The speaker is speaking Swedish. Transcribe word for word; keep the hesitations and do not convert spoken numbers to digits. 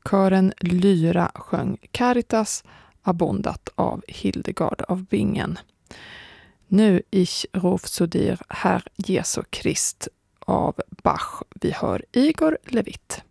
Kören Lyra sjöng Caritas Abundat av Hildegard av Bingen. Nu Ich ruf zu dir, Herr Jesu Christ av Bach. Vi hör Igor Levit.